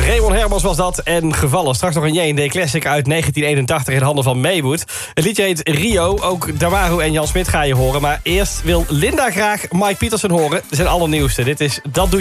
Raymond Hermans was dat en gevallen. Straks nog een J&D Classic uit 1981 in handen van Maywood. Het liedje heet Rio. Ook Damaru en Jan Smit ga je horen. Maar eerst wil Linda graag Mike Pietersen horen. Zijn allernieuwste. Dit is Dat Doe